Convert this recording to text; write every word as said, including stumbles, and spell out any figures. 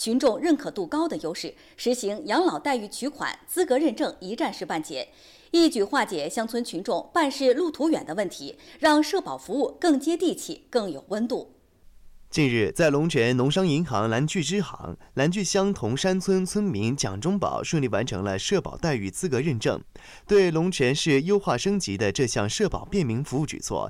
群众认可度高的优势，实行养老待遇取款资格认证一站式办结，一举化解乡村群众办事路途远的问题，让社保服务更接地气、更有温度。 近日，在龙泉农商银行蓝聚支行，蓝聚乡铜山村村民蒋中宝顺利完成了社保待遇资格认证。对龙泉市优化升级的这项社保便民服务举措，